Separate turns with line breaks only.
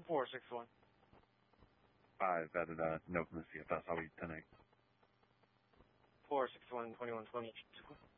461.
5 at Novum CFS. How are you tonight?
461 2120.